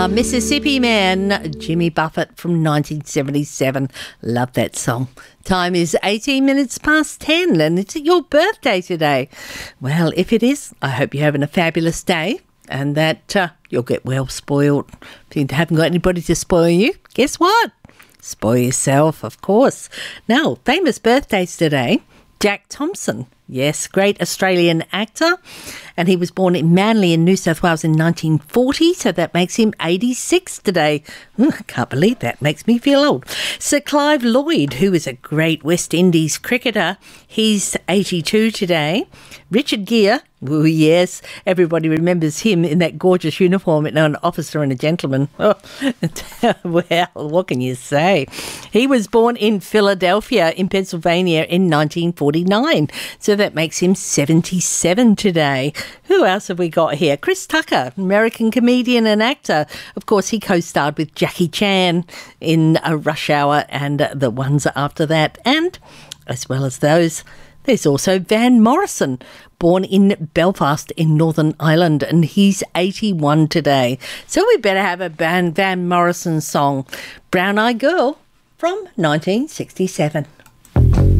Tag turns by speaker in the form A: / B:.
A: Mississippi Man, Jimmy Buffett from 1977. Love that song. Time is 18 minutes past 10 and it's your birthday today. Well, if it is, I hope you're having a fabulous day and that you'll get well spoiled. If you haven't got anybody to spoil you, guess what? Spoil yourself, of course. Now, famous birthdays today. Jack Thompson, yes, great Australian actor, and he was born in Manly in New South Wales in 1940, so that makes him 86 today. I can't believe that, makes me feel old. Sir Clive Lloyd, who is a great West Indies cricketer, he's 82 today. Richard Gere, oh yes, everybody remembers him in that gorgeous uniform, an officer and a gentleman. Oh, well, what can you say? He was born in Philadelphia in Pennsylvania in 1949, so that makes him 77 today. Who else have we got here? Chris Tucker, American comedian and actor. Of course, he co-starred with Jackie Chan in Rush Hour and the ones after that. And as well as those, there's also Van Morrison, born in Belfast in Northern Ireland, and he's 81 today. So we better have a Van Morrison song, Brown Eyed Girl, from 1967.